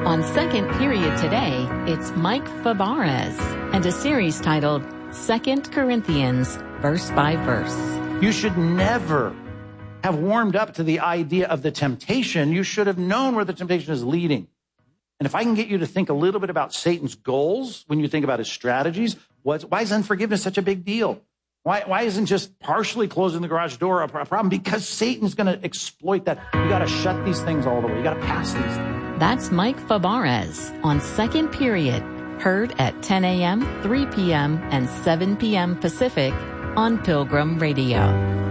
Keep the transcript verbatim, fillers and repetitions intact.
On Second Period today, it's Mike Fabarez and a series titled Second Corinthians, Verse by Verse. You should never have warmed up to the idea of the temptation. You should have known where the temptation is leading. And if I can get you to think a little bit about Satan's goals when you think about his strategies, what's, why is unforgiveness such a big deal? Why, why isn't just partially closing the garage door a problem? Because Satan's going to exploit that. You got to shut these things all the way. You got to pass these things. That's Mike Fabarez on Second Period, heard at ten a.m., three p.m., and seven p.m. Pacific on Pilgrim Radio.